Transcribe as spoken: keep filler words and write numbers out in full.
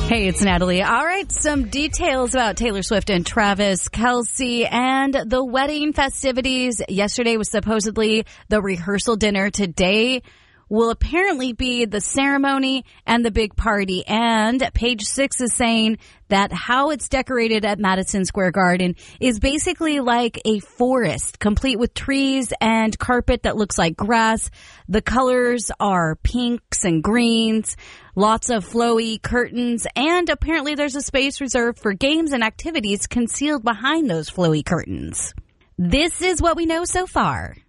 Hey, it's Natalie. All right, some details about Taylor Swift and Travis Kelce and the wedding festivities. Yesterday was supposedly the rehearsal dinner. Today will apparently be the ceremony and the big party. And Page Six is saying that how it's decorated at Madison Square Garden is basically like a forest, complete with trees and carpet that looks like grass. The colors are pinks and greens, lots of flowy curtains, and apparently there's a space reserved for games and activities concealed behind those flowy curtains. This is what we know so far.